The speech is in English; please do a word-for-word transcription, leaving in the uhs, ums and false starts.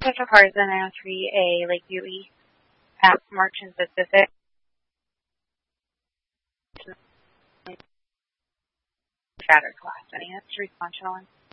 Special cars in nine oh three A, Lake Erie, past March and Pacific. Shatter class. Any answer response, Sean?